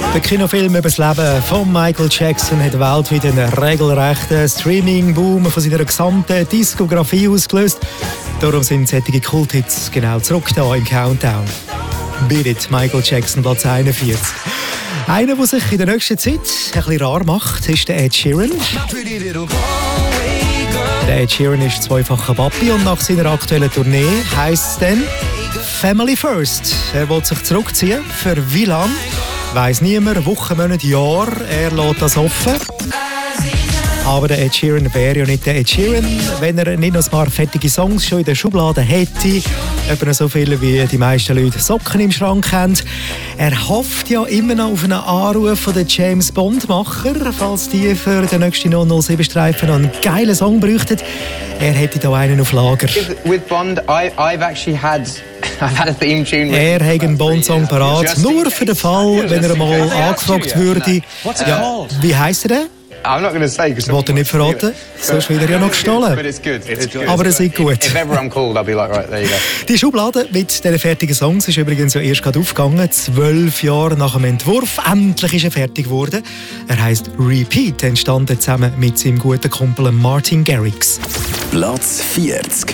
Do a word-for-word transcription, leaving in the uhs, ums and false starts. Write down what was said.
Der Kinofilm über das Leben von Michael Jackson hat weltweit einen regelrechten Streaming-Boom von seiner gesamten Diskografie ausgelöst. Darum sind solche Kulthits genau zurück da im Countdown. Beat It, Michael Jackson, Platz einundvierzig. Einer, der sich in der nächsten Zeit ein bisschen rar macht, ist der Ed Sheeran. Der Ed Sheeran ist zweifacher Papi und nach seiner aktuellen Tournee heisst es dann Family First. Er will sich zurückziehen. Für wie lange? Weiss niemand. Wochen, Monate, Jahr. Er lässt das offen. Aber der Ed Sheeran wäre ja nicht der Ed Sheeran, wenn er nicht noch ein paar fettige Songs schon in der Schublade hätte. Etwa so viele wie die meisten Leute Socken im Schrank haben. Er hofft ja immer noch auf einen Anruf von den James Bond-Macher, falls die für den nächsten null null sieben-Streifen noch einen geilen Song bräuchten. Er hätte da einen auf Lager. With Bond, I, I've actually had... I've had a theme tune. Er hat einen Bond-Song parat, nur für den Fall, wenn er mal angefragt würde. Ja, wie heisst er denn? I'm not going to say because wollte nicht verraten, sonst wird er ja noch gestohlen. Aber es ist gut. If ever I'm called, I'll be like, right, there you go. Die Schublade mit diesen fertigen Songs ist übrigens ja erst gerade aufgegangen, zwölf Jahre nach dem Entwurf. Endlich ist er fertig geworden. Er heisst Repeat, entstanden zusammen mit seinem guten Kumpel Martin Garrix. Platz vierzig.